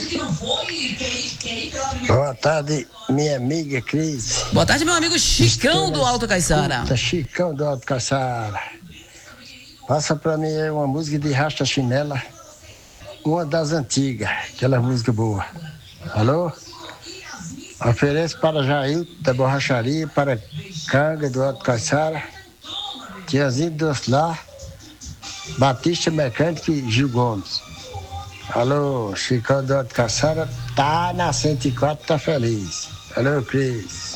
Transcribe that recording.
Boa tarde, minha amiga Cris. Boa tarde, meu amigo Chicão do Alto Caiçara. Chicão do Alto Caiçara. Passa pra mim aí uma música de Rasta Chinela, uma das antigas, aquela música boa. Alô? Ofereço para Jair da Borracharia, para Canga do Alto Caiçara, Tiazinho do Oslar, Batista Mecânico e Gil Gomes. Alô, Chicão do Alto Caiçara, tá na 104, tá feliz. Alô, Cris.